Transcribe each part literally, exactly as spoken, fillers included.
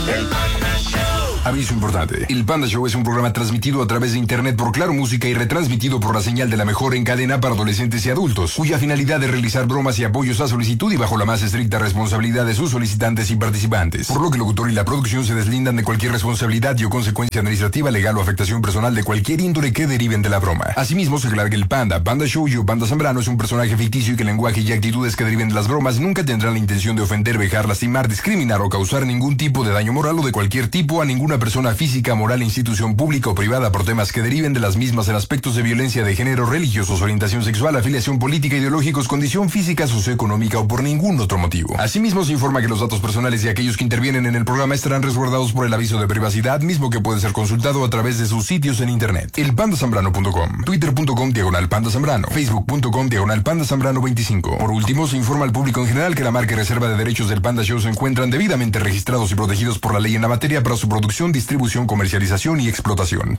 El Panda Show. Aviso importante. El Panda Show es un programa transmitido a través de internet por Claro Música y retransmitido por la señal de la mejor en cadena para adolescentes y adultos, cuya finalidad es realizar bromas y apoyos a solicitud y bajo la más estricta responsabilidad de sus solicitantes y participantes. Por lo que el locutor y la producción se deslindan de cualquier responsabilidad y o consecuencia administrativa, legal o afectación personal de cualquier índole que deriven de la broma. Asimismo, se aclara que el Panda, Panda Show y o Panda Zambrano es un personaje ficticio y que el lenguaje y actitudes que deriven de las bromas nunca tendrán la intención de ofender, vejar, lastimar, discriminar o causar ningún tipo de daño moral o de cualquier tipo a ninguna persona física, moral, institución pública o privada por temas que deriven de las mismas en aspectos de violencia de género, religiosos, orientación sexual, afiliación política, ideológicos, condición física, socioeconómica o por ningún otro motivo. Asimismo, se informa que los datos personales de aquellos que intervienen en el programa estarán resguardados por el aviso de privacidad, mismo que puede ser consultado a través de sus sitios en internet. el panda zambrano punto com, twitter punto com diagonal panda zambrano, facebook punto com diagonal panda zambrano veinticinco. Por último, se informa al público en general que la marca y reserva de derechos del Panda Show se encuentran debidamente registrados y protegidos por la ley en la materia para su producción, distribución, comercialización y explotación.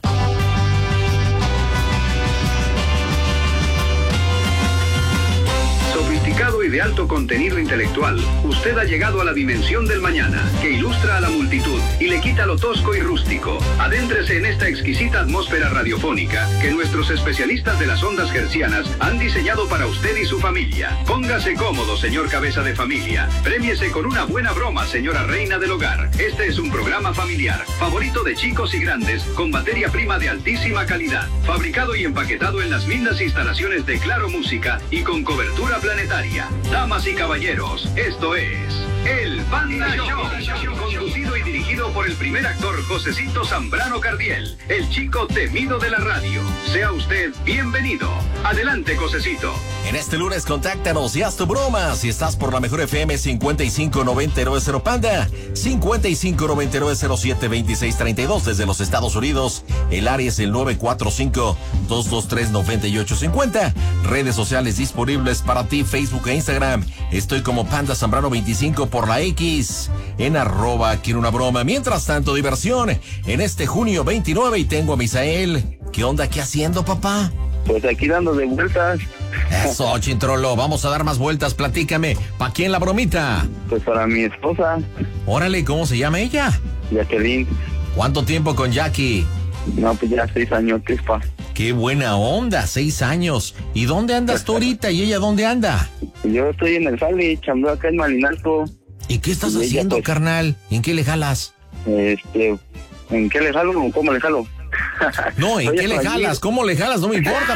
Sofisticado y de alto contenido intelectual, usted ha llegado a la dimensión del mañana, que ilustra a la multitud y le quita lo tosco y rústico. Adéntrese en esta exquisita atmósfera radiofónica que nuestros especialistas de las ondas hertzianas han diseñado para usted y su familia. Póngase cómodo, señor cabeza de familia. Prémiese con una buena broma, señora reina del hogar. Este es un programa familiar, favorito de chicos y grandes, con materia prima de altísima calidad, fabricado y empaquetado en las lindas instalaciones de Claro Música y con cobertura planetaria. Damas y caballeros, esto es El Panda Show, conducido y dirigido por el primer actor Josecito Zambrano Cardiel, el chico temido de la radio. Sea usted bienvenido. Adelante, Josecito. En este lunes, contáctanos y haz tu broma. Si estás por la mejor F M cincuenta y cinco noventa y nueve cero Panda, cincuenta y cinco noventa y nueve cero siete veintiséis treinta y dos desde los Estados Unidos. El área es el nueve cuatro cinco, dos dos tres, nueve ocho cinco cero. Redes sociales disponibles para ti, Facebook e Instagram. Estoy como Panda Zambrano veinticinco por la X, en arroba quiero una broma. Mientras tanto, diversión en este junio veintinueve y tengo a Misael. ¿Qué onda? ¿Qué haciendo, papá? Pues aquí dando de vueltas. Eso, Chintrolo, vamos a dar más vueltas, platícame. ¿Pa' quién la bromita? Pues para mi esposa. Órale, ¿cómo se llama ella? Jacqueline. ¿Cuánto tiempo con Jackie? No, pues ya seis años, ¿qué es pa? Qué buena onda, seis años. ¿Y dónde andas tú ahorita y ella dónde anda? Yo estoy en el Sally, chambeo acá en Malinalco. ¿Y qué estás y haciendo, ella, pues, carnal? ¿En qué le jalas? Este, ¿en qué le jalo o cómo le jalo? No, ¿en qué le jalas? ¿Cómo le jalas? No me importa.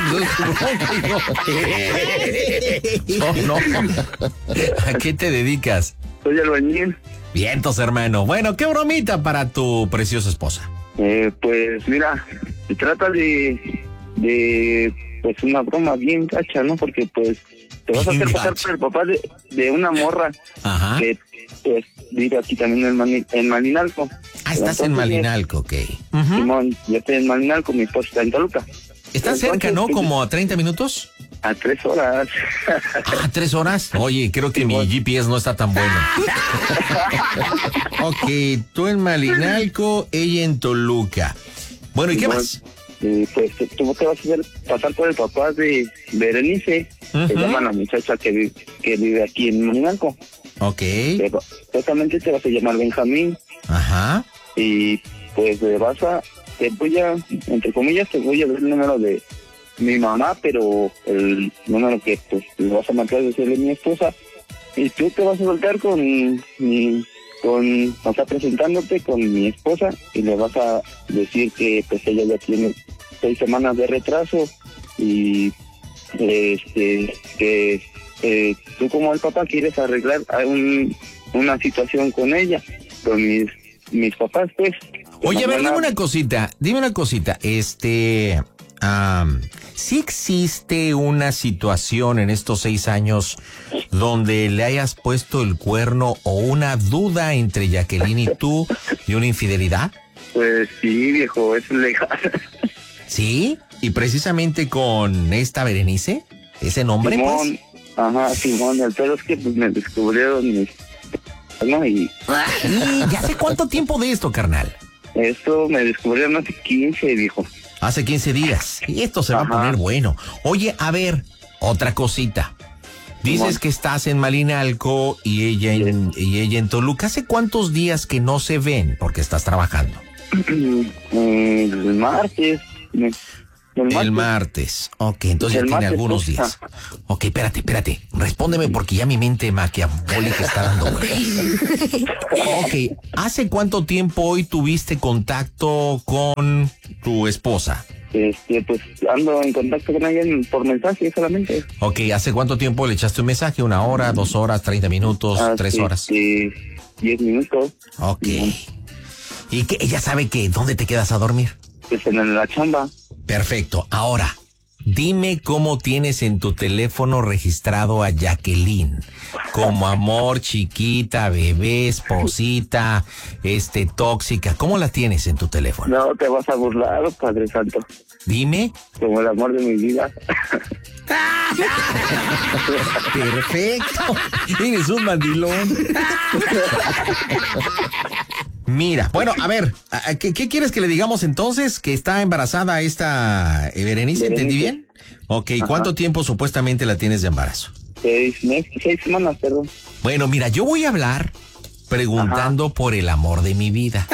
No, no. ¿A qué te dedicas? Soy albañil. Vientos, hermano. Bueno, ¿qué bromita para tu preciosa esposa? Eh, pues mira, se trata de, de, pues una broma bien gacha, ¿no? Porque pues te vas a hacer pasar por el papá de, de una morra. Ajá. Que pues vive aquí también en, Mani, en Malinalco. Ah, estás en Malinalco, ok. Uh-huh. Simón, yo estoy en Malinalco, mi esposa está en Toluca. ¿Está Entonces, cerca, no? ¿Como a treinta minutos? A tres horas. Ah, ¿tres horas? Oye, creo que Simón. Mi G P S no está tan bueno. Ok, tú en Malinalco, ella en Toluca. Bueno, ¿y Simón, qué más? Eh, pues tú te vas a hacer pasar por el papá de Berenice. Uh-huh. Se llama la muchacha que vive, que vive aquí en Malinalco. Ok. Pero totalmente te vas a llamar Benjamín. Ajá. Y pues te vas a, te voy a, entre comillas, te voy a dar el número de mi mamá, pero el número que pues le vas a marcar es el de mi esposa. Y tú te vas a soltar con mi, con, o sea, presentándote con mi esposa y le vas a decir que pues ella ya tiene seis semanas de retraso y este que eh, tú como el papá quieres arreglar un, una situación con ella, con mis mis papás, pues. Oye, a ver, dime una cosita, dime una cosita, este, um, ¿sí existe una situación en estos seis años donde le hayas puesto el cuerno o una duda entre Jacqueline y tú de una infidelidad? Pues sí, viejo, es legal. ¿Sí? ¿Y precisamente con esta Berenice? ¿Ese nombre, Simón, pues? Ajá, Simón, el pedo es que pues, me descubrieron mis... ¿no? Y... ¿Ya hace cuánto tiempo de esto, carnal? Esto me descubrieron hace quince, viejo. Hace quince días. Y esto se va Ajá. a poner bueno. Oye, a ver, otra cosita. Dices que estás en Malinalco y ella en, y ella en Toluca. ¿Hace cuántos días que no se ven porque estás trabajando? El martes. El martes. El martes. Ok, entonces ya tiene algunos días. Ok, espérate, espérate. Respóndeme porque ya mi mente maquiavólica está dando vueltas. Ok, ¿hace cuánto tiempo hoy tuviste contacto con tu esposa? Este, pues ando en contacto con alguien por mensaje solamente. Ok, ¿hace cuánto tiempo le echaste un mensaje? ¿Una hora, dos horas, treinta minutos, ah, tres sí, horas? Sí, diez minutos. Ok. ¿Y que ella sabe que dónde te quedas a dormir? Pues en la chamba. Perfecto. Ahora, dime cómo tienes en tu teléfono registrado a Jacqueline. Como amor, chiquita, bebé, esposita, este, tóxica. ¿Cómo la tienes en tu teléfono? No, te vas a burlar, Padre Santo. Dime. Como el amor de mi vida. Perfecto. Eres un mandilón. Mira, bueno, a ver, ¿qué, ¿qué quieres que le digamos entonces? ¿Que está embarazada esta Berenice? ¿Entendí bien? Ok, ¿cuánto Ajá. tiempo supuestamente la tienes de embarazo? Seis meses, seis semanas, perdón. Bueno, mira, yo voy a hablar preguntando Ajá. por el amor de mi vida.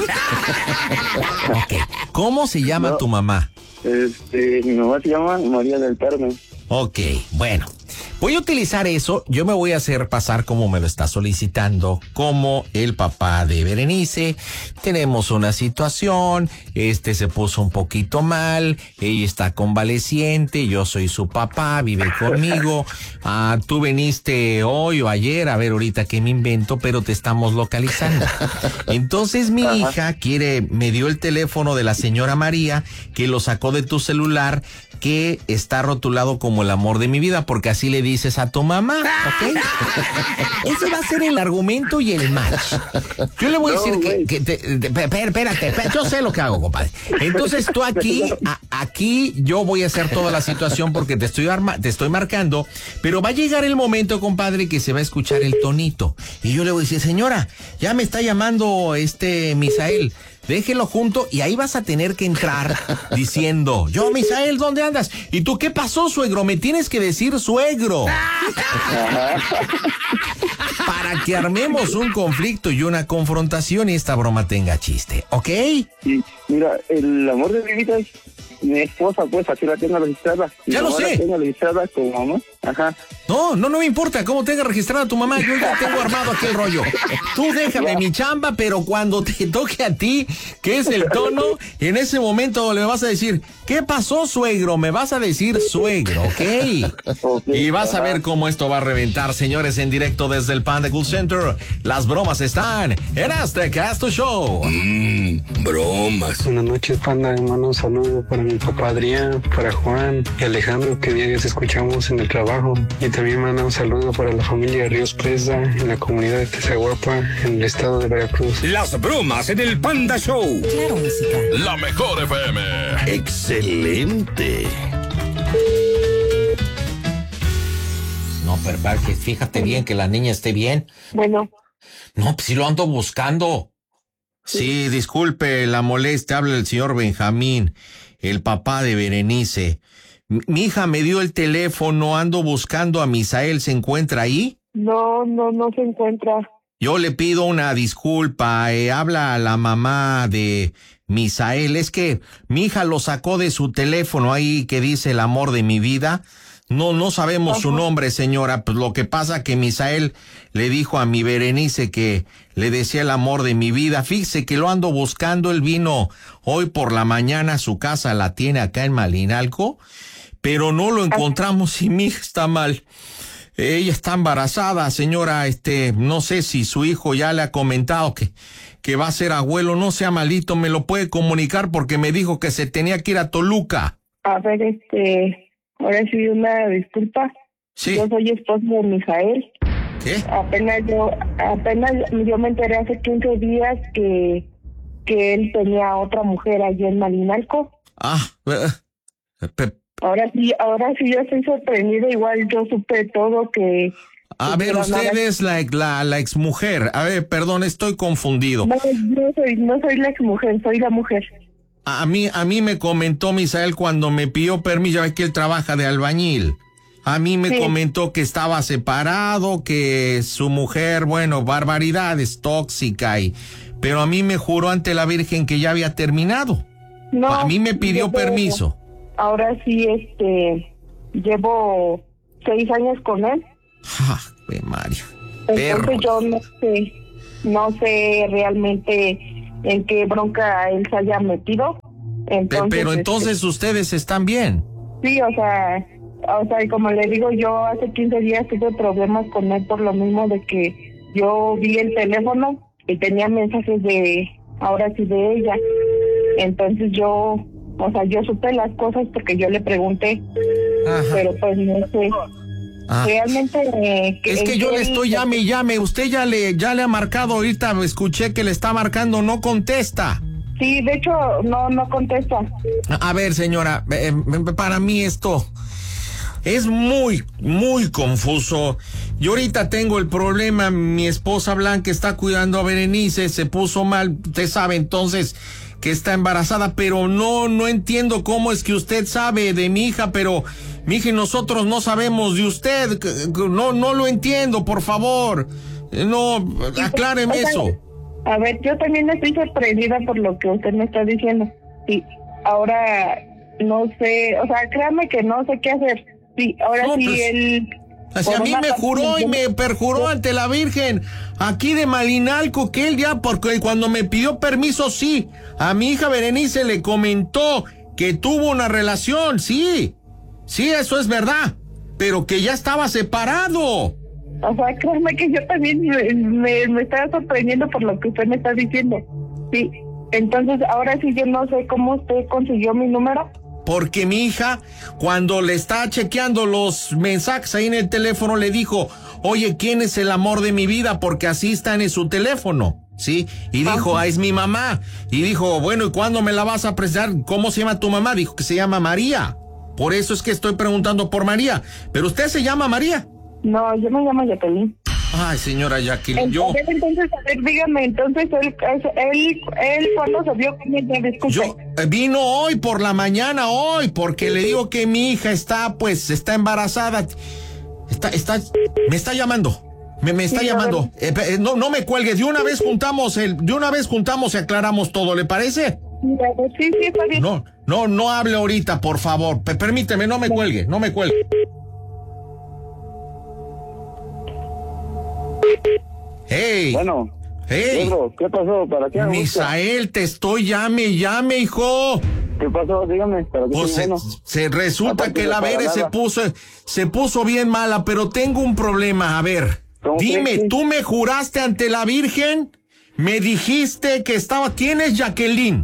Ok, ¿cómo se llama no, tu mamá? Este, mi mamá se llama María del Carmen. Ok, bueno. Voy a utilizar eso, yo me voy a hacer pasar como me lo está solicitando, como el papá de Berenice. Tenemos una situación, este se puso un poquito mal, ella está convaleciente, yo soy su papá, vive conmigo. Ah, tú viniste hoy o ayer, a ver ahorita qué me invento, pero te estamos localizando. Entonces mi Ajá. hija quiere, me dio el teléfono de la señora María, que lo sacó de tu celular, que está rotulado como el amor de mi vida, porque así le dices a tu mamá, ¿ok? Ese va a ser el argumento y el match. Yo le voy a decir no, que, que te, te, espérate, espérate, yo sé lo que hago, compadre. Entonces tú aquí, a, aquí yo voy a hacer toda la situación porque te estoy arma, te estoy marcando, pero va a llegar el momento, compadre, que se va a escuchar el tonito. Y yo le voy a decir, señora, ya me está llamando este Misael. Déjenlo junto y ahí vas a tener que entrar diciendo, yo, Misael, ¿dónde andas? ¿Y tú qué pasó, suegro? Me tienes que decir suegro. Para que armemos un conflicto y una confrontación y esta broma tenga chiste, ¿ok? Sí, mira, el amor de mi vida es mi esposa, pues, así la tengo registrada. Mi ya lo sé. La tengo registrada como mamá. Ajá. No, no, no me importa cómo tenga registrada tu mamá, yo ya tengo armado aquel rollo. Tú déjame mi chamba, pero cuando te toque a ti, que es el tono, en ese momento le vas a decir, ¿qué pasó, suegro? Me vas a decir suegro, ¿ok? Okay, y vas a ver cómo esto va a reventar, señores, en directo desde el Panda Cool Center. Las bromas están en este Casto Show. Mmm, bromas. Buenas noches, Panda, hermano, un saludo para mi papá Adrián, para Juan y Alejandro, que diarios escuchamos en el trabajo. Y también manda un saludo para la familia Ríos Presa, en la comunidad de Tezaguapa, en el estado de Veracruz. Las bromas en el Panda Show. Claro, música. La mejor F M. Excelente. No, pero que fíjate bien que la niña esté bien. Bueno. No, pues si lo ando buscando. Sí, disculpe la molestia, habla el señor Benjamín, el papá de Berenice. Mi hija me dio el teléfono, ando buscando a Misael, ¿se encuentra ahí? No, no, no se encuentra. Yo le pido una disculpa, eh, habla a la mamá de Misael, es que mi hija lo sacó de su teléfono ahí que dice el amor de mi vida. No, no sabemos Ajá. su nombre, señora, pues lo que pasa que Misael le dijo a mi Berenice que le decía el amor de mi vida. Fíjese que lo ando buscando, él vino hoy por la mañana a su casa, la tiene acá en Malinalco, pero no lo encontramos y mi hija está mal. Ella está embarazada, señora, este, no sé si su hijo ya le ha comentado que, que va a ser abuelo, no sea malito, me lo puede comunicar porque me dijo que se tenía que ir a Toluca. A ver, este, ahora sí una disculpa. Sí. Yo soy esposo de Misael. ¿Qué? Apenas yo, apenas yo me enteré hace quince días que, que él tenía otra mujer allí en Malinalco. Ah, eh, pe- Ahora sí, ahora sí yo estoy sorprendida, igual yo supe todo que... A ver, usted es la, la, la exmujer. A ver, perdón, estoy confundido. No, no soy, no soy la exmujer, soy la mujer. A mí, a mí me comentó Misael cuando me pidió permiso, ya ves que él trabaja de albañil. A mí me Sí. comentó que estaba separado, que su mujer, bueno, barbaridades, tóxica, y pero a mí me juró ante la Virgen que ya había terminado. No, A mí me pidió yo- permiso. Ahora sí, este, llevo seis años con él. ¡Ah, güey, María! Entonces Perro. yo no sé, no sé realmente en qué bronca él se haya metido. Pe- Entonces, Pero entonces este, ustedes están bien. sí, o sea, o sea, y como le digo, yo hace quince días tuve problemas con él por lo mismo de que yo vi el teléfono y tenía mensajes de, ahora sí, de ella. Entonces yo, o sea, yo supe las cosas porque yo le pregunté, Ajá. pero pues no sé. Ah. Realmente eh, Es que en yo qué le estoy él- llame y llame. Usted ya le, ya le ha marcado ahorita, escuché que le está marcando, no contesta. Sí, de hecho, no, no contesta. A ver, señora, eh, para mí esto es muy, muy confuso. Yo ahorita tengo el problema, mi esposa Blanca está cuidando a Berenice, se puso mal, usted sabe entonces que está embarazada, pero no, no entiendo cómo es que usted sabe de mi hija, pero mi hija y nosotros no sabemos de usted, que- que no, no lo entiendo, por favor. No, acláreme O sea, eso. A ver, yo también estoy sorprendida por lo que usted me está diciendo. Sí, ahora no sé, o sea, créame que no sé qué hacer. Sí, ahora No, sí pues, él... Así a por mí una me parte juró y yo- me perjuró ante la Virgen aquí de Malinalco que él ya, porque cuando me pidió permiso, sí, a mi hija Berenice le comentó que tuvo una relación, sí, sí, eso es verdad, pero que ya estaba separado. O sea, créeme que yo también me, me, me estaba sorprendiendo por lo que usted me está diciendo. Sí, entonces ahora sí yo no sé cómo usted consiguió mi número. Porque mi hija, cuando le está chequeando los mensajes ahí en el teléfono, le dijo, oye, ¿quién es el amor de mi vida? Porque así está en su teléfono, ¿sí? Y dijo, ah, es mi mamá. Y dijo, bueno, ¿y cuándo me la vas a presentar? ¿Cómo se llama tu mamá? Dijo que se llama María. Por eso es que estoy preguntando por María. ¿Pero usted se llama María? No, yo me llamo Jacqueline. Ay, señora Jacqueline, yo... Entonces, entonces, a ver, dígame, entonces, él, él, él ¿cuándo se vio con ella? Disculpe. Yo eh, vino hoy por la mañana, hoy, porque le digo que mi hija está, pues, está embarazada. Está, está, me está llamando. Me, me está Sí, a llamando. Eh, eh, no, no me cuelgue. De una vez juntamos el, de una vez juntamos y aclaramos todo, ¿le parece? Mira, pues, sí, sí, está bien. No, no, no hable ahorita, por favor. P- permíteme, no me cuelgue, no me cuelgue. Hey. Bueno, Hey. Pedro, ¿qué pasó? ¿Para qué me busca? Misael, te estoy llame, llame, hijo. ¿Qué pasó? Dígame. ¿Para qué Pues soy se, bueno? se resulta Aparte que de la para Bere se nada. puso, se puso bien mala, pero tengo un problema. A ver, ¿Cómo dime, crees que? ¿tú me juraste ante la Virgen? Me dijiste que estaba... ¿Quién es Jacqueline?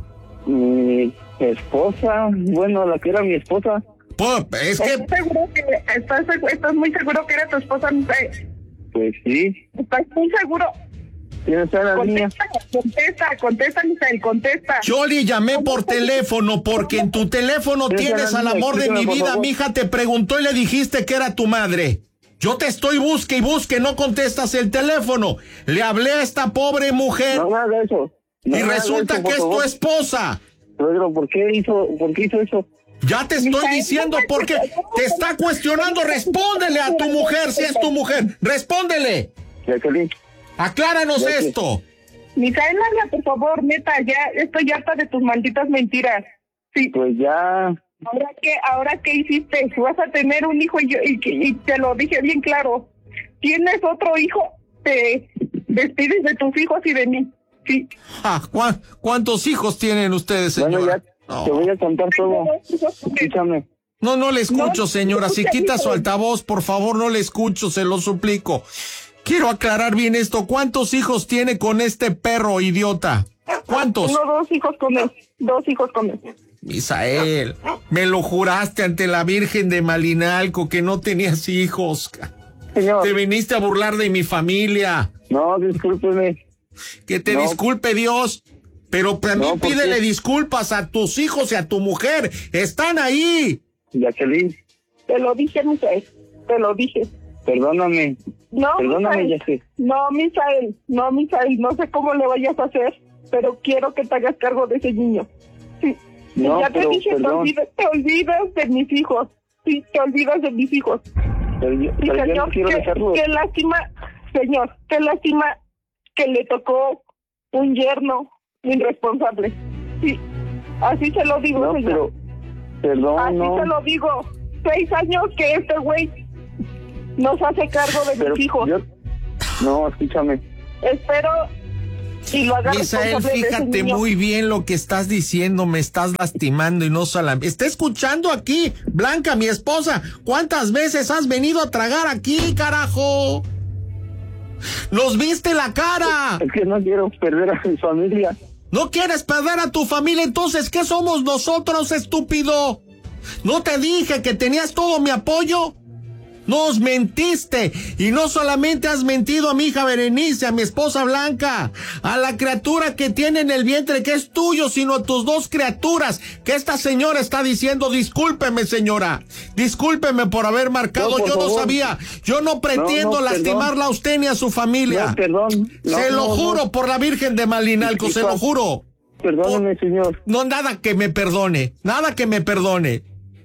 Mi esposa, bueno, la que era mi esposa. Po- es que... ¿Estás seguro que, estás, segu- estás muy seguro que era tu esposa? Misael? Pues sí. ¿Estás muy seguro? ¿Quién está en la línea? Contesta, contesta, contesta, Misael, contesta. Yo le llamé por teléfono porque en tu teléfono Sí, tienes Fernanda, al amor de mi explícame, por vida. favor. Mi hija te preguntó y le dijiste que era tu madre. Yo te estoy busque y busque, no contestas el teléfono. Le hablé a esta pobre mujer No me haga eso. No y me haga resulta eso, que por es tu favor. esposa. Pedro, ¿por qué hizo, por qué hizo eso? Ya te estoy Misael, diciendo no, porque te está cuestionando. Respóndele a tu mujer si es tu mujer. Respóndele. Jacqueline, Acláranos Ya que- esto. Misael, habla, por favor, neta, ya estoy harta de tus malditas mentiras. Sí, pues ya, ¿ahora qué, ahora qué hiciste? Vas a tener un hijo y, yo, y, que- y te lo dije bien claro. Tienes otro hijo, te despides de tus hijos y de mí. Sí. Ah, ¿cuá- ¿Cuántos hijos tienen ustedes, bueno, señora? ya No. te voy a contar todo. Escúchame. No, no le escucho, No, señora. Si escucha, quita su hijo. altavoz, por favor, no le escucho, se lo suplico. Quiero aclarar bien esto. ¿Cuántos hijos tiene con este perro idiota? ¿Cuántos? Tengo dos hijos con él, dos hijos con él. Misael, me lo juraste ante la Virgen de Malinalco que no tenías hijos. Señor, Te viniste a burlar de mi familia. no, discúlpeme. Que te No. disculpe Dios. Pero también No, ¿por pídele qué? disculpas a tus hijos y a tu mujer. Están ahí. Jacqueline, Te lo dije, Misael, te lo dije. perdóname. No, Perdóname, Misael, Jacqueline. no, Misael, no, Misael, no sé cómo le vayas a hacer, pero quiero que te hagas cargo de ese niño. Sí. No, Ya te pero, dije, te perdón. olvidas, te olvidas de mis hijos. sí, te olvidas de mis hijos. Pero yo, Y pero yo señor, no quiero qué, dejarlo. qué lástima, señor, qué lástima que le tocó un yerno irresponsable. Sí, así se lo digo, No, señor. pero, perdón, Así no. se lo digo. Seis años que este güey nos hace cargo de Pero mis hijos. yo, no, escúchame. Espero y lo haga Misael, responsable de ese fíjate niño. muy bien lo que estás diciendo, me estás lastimando y no solamente... Está escuchando aquí, Blanca, mi esposa. ¿Cuántas veces has venido a tragar aquí, carajo? ¡Nos viste la cara! Es que no quiero perder a mi familia. ¿No quieres perder a tu familia? Entonces, ¿qué somos nosotros, estúpido? ¿No te dije que tenías todo mi apoyo? Nos mentiste, y no solamente has mentido a mi hija Berenice, a mi esposa Blanca, a la criatura que tiene en el vientre que es tuyo, sino a tus dos criaturas, que esta señora está diciendo, discúlpeme señora, discúlpeme por haber marcado, No, por yo no favor. sabía, yo no pretendo No, no, lastimarla perdón. a usted ni a su familia. No, perdón. No, se lo no, juro no. por la Virgen de Malinalco, se lo juro. Perdóneme, señor. No, nada que me perdone, nada que me perdone.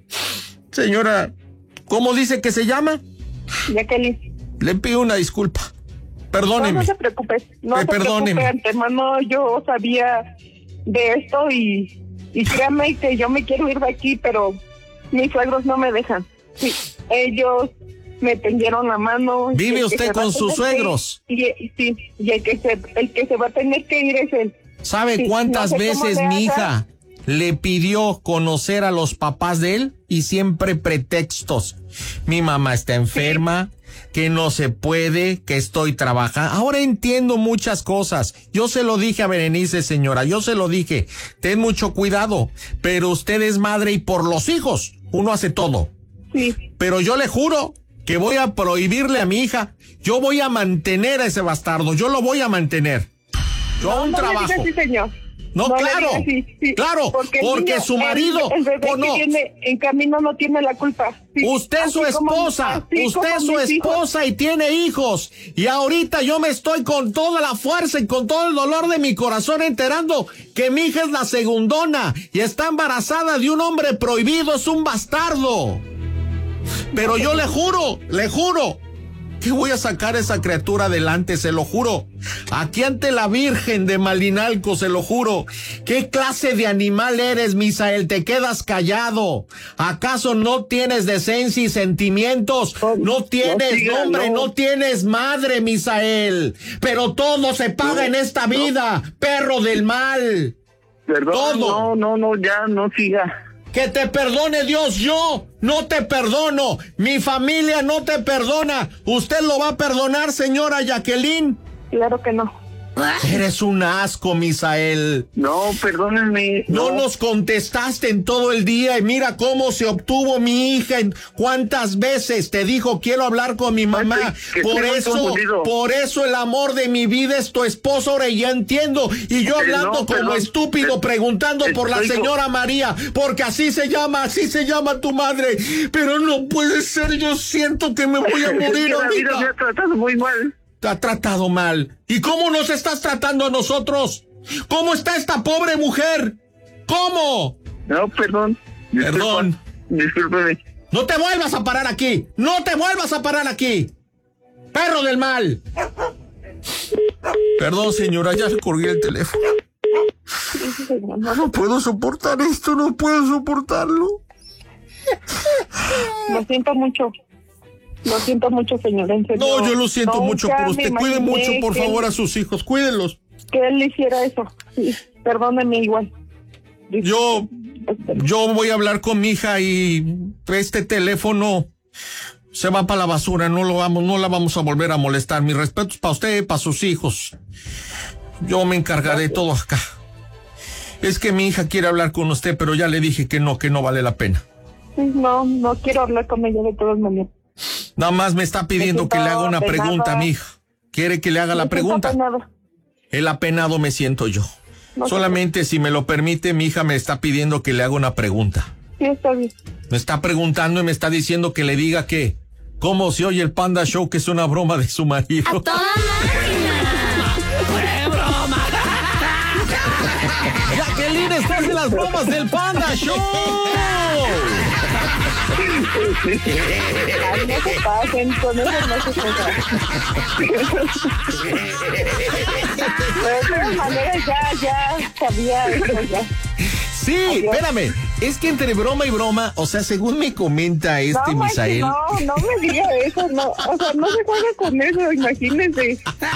Señora, ¿cómo dice que se llama? Jacqueline. Le pido una disculpa. Perdóneme. No, no se preocupe. No Eh, se perdóneme. preocupe, antemano yo sabía de esto y, y créame que yo me quiero ir de aquí, pero mis suegros no me dejan. Sí, ellos me tendieron la mano. ¿Vive El que usted se va con a sus tener que- suegros? Y, y- sí, y el que, se, el que se va a tener que ir es él. ¿Sabe Sí, cuántas no sé cómo veces le mi haga. hija le pidió conocer a los papás de él? Y siempre pretextos. Mi mamá está enferma, que no se puede, que estoy trabajando. Ahora entiendo muchas cosas. Yo se lo dije a Berenice, señora, yo se lo dije. Ten mucho cuidado, pero usted es madre y por los hijos uno hace todo. Sí. Pero yo le juro que voy a prohibirle a mi hija. Yo voy a mantener a ese bastardo, yo lo voy a mantener. Yo aún no trabajo. le digas así, señor. No, le claro, digas así, sí, claro, porque, el niño, su marido, el, el bebé o no, que viene en camino no tiene la culpa. Sí, usted es su así como- esposa, así usted como es su mis hijos. esposa y tiene hijos, y ahorita yo me estoy con toda la fuerza y con todo el dolor de mi corazón enterando que mi hija es la segundona y está embarazada de un hombre prohibido, es un bastardo. Pero yo le juro, le juro, que voy a sacar a esa criatura adelante, se lo juro. Aquí ante la Virgen de Malinalco, se lo juro. ¿Qué clase de animal eres, Misael? Te quedas callado. ¿Acaso no tienes decencia y sentimientos? No tienes no siga, nombre, no. no. tienes madre, Misael. Pero todo se paga No, en esta no. vida, perro del mal. Perdón, Todo. no, no, no, ya, no siga. Que te perdone Dios, yo no te perdono, mi familia no te perdona. ¿Usted lo va a perdonar, señora Jacqueline? Claro que no. Eres un asco, Misael. No, perdónenme. No nos contestaste en todo el día y mira cómo se obtuvo mi hija. en- ¿Cuántas veces te dijo quiero hablar con mi mamá? que Por estoy muy eso, confundido. por eso el amor de mi vida es tu esposo, ahora ya entiendo. Y yo Eh, hablando no, como perdón. estúpido, Eh, preguntando por la estoy co- señora María, porque así se llama, así se llama tu madre. Pero no puede ser, yo siento que me voy a Es que morir la vida me ahorita. ha tratado muy mal. Te ha tratado mal. ¿Y cómo nos estás tratando a nosotros? ¿Cómo está esta pobre mujer? ¿Cómo? No, perdón. Disculpa, Perdón. Discúlpeme. No te vuelvas a parar aquí. No te vuelvas a parar aquí. Perro del mal. Perdón, señora, ya le colgué el teléfono. Sí, señor, no, No puedo soportar esto, no puedo soportarlo. lo siento mucho. Lo siento mucho, señor. En serio. No, yo lo siento Nunca mucho por me usted. Cuide imaginé mucho, por que favor, él- a sus hijos. Cuídenlos. Que él le hiciera eso. Sí, perdóneme igual. Yo, yo voy a hablar con mi hija y este teléfono se va para la basura. No lo vamos, no la vamos a volver a molestar. Mis respetos para usted y para sus hijos. Yo me encargaré de todo acá. Es que mi hija quiere hablar con usted, pero ya le dije que no, que no vale la pena. Sí, no, no quiero hablar con ella de todas maneras. Nada más me está pidiendo Me que le siento haga una apenada. pregunta a mi hija. Quiere que le haga la Me siento pregunta. apenada. El apenado me siento yo. No sé. Solamente si me lo permite, mi hija me está pidiendo que le haga una pregunta. Sí, está bien. Me está preguntando y me está diciendo que le diga que cómo se oye el Panda Show, que es una broma de su marido. ¡A toda máquina! ¡Fue broma! Jacqueline, estás en las bromas del Panda Show. Ay, no se pasen, con eso no se pasan. Pero de todas maneras ya, ya sabía eso ya. Sí, adiós. Espérame, es que entre broma y broma, o sea, según me comenta este no, Misael. No, no me diga eso, no, o sea, no se juega con eso, imagínense.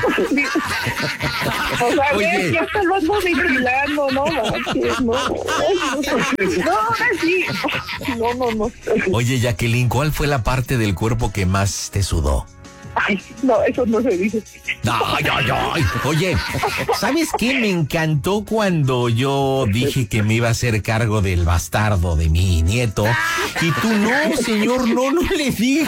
O sea, ve, ya hasta lo ando vigilando, no, manches, no, no, ahora sí, no, no, no. Oye, Jacqueline, ¿cuál fue la parte del cuerpo que más te sudó? Ay, no, eso no se dice. Ay, ay, ay. Oye, ¿sabes qué? Me encantó cuando yo dije que me iba a hacer cargo del bastardo de mi nieto. Y tú, no, señor, no, no le digas.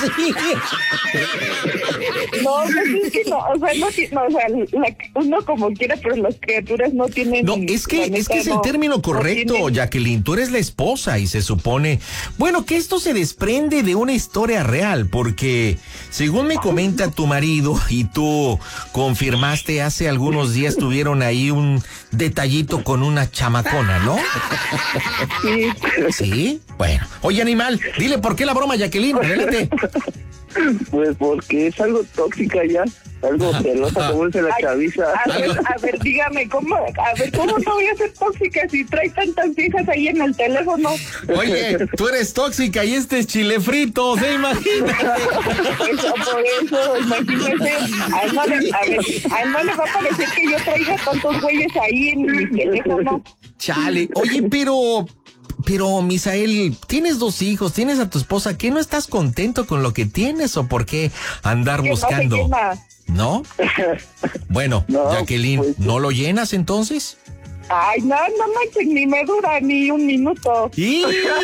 No, no, es que no, o sea, no, no o sea, la, uno como quiera, pero las criaturas no tienen... No, es que, es, que es el término correcto, no Jacqueline. Tú eres la esposa y se supone... Bueno, que esto se desprende de una historia real, porque según me comenta tu marido y tú confirmaste hace algunos días tuvieron ahí un detallito con una chamacona, ¿no? Sí. ¿Sí? Bueno. Oye, animal, dile por qué la broma, Jacqueline, adelante. Pues porque es algo tóxica ya, algo celosa, como dice la chaviza. A ver, a ver, dígame, ¿cómo, a ver, ¿cómo no voy a ser tóxica si trae tantas viejas ahí en el teléfono? Oye, tú eres tóxica y este es chile frito, ¿se imagina? Eso, por eso, imagínese, a él no le, a ver, a él no le va a parecer que yo traiga tantos güeyes ahí en mi teléfono. Chale, oye, pero... Pero, Misael, tienes dos hijos, tienes a tu esposa, ¿qué no estás contento con lo que tienes o por qué andar que buscando? No, ¿No? Bueno, no, Jacqueline, pues, ¿no lo llenas entonces? Ay, no, no manches, ni me dura ni un minuto. ¿Y?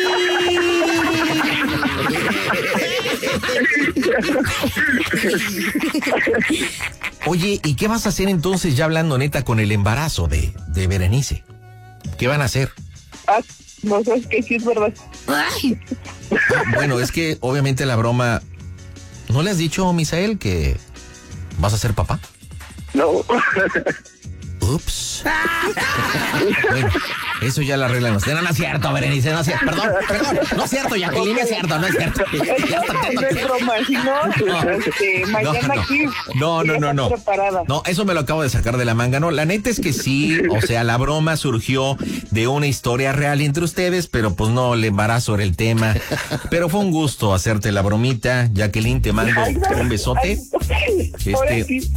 Oye, ¿y qué vas a hacer entonces ya hablando neta con el embarazo de, de Berenice? ¿Qué van a hacer? Ah, no sé, es que sí es verdad. Ay. Bueno, es que obviamente la broma... ¿No le has dicho, Misael, que vas a ser papá? No. Ups. Bueno, eso ya la arreglan ustedes. No, no es cierto, Berenice, no es cierto. Perdón, perdón, no es cierto, Jacqueline, no es cierto, no es cierto. No es broma, si no, este, mañana aquí. No, no, no, no. No, eso me lo acabo de sacar de la manga. No, la neta es que sí, o sea, la broma surgió de una historia real entre ustedes, pero pues no, el embarazo era el tema. Pero fue un gusto hacerte la bromita. Jacqueline, te mando un besote. Este...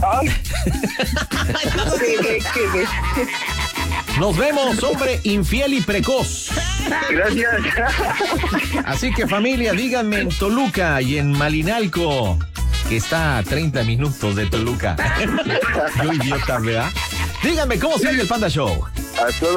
Nos vemos, hombre infiel y precoz. Gracias. Así que, familia, díganme en Toluca y en Malinalco, que está a treinta minutos de Toluca. Yo idiota, ¿verdad? Díganme cómo se oye el Panda Show. A todo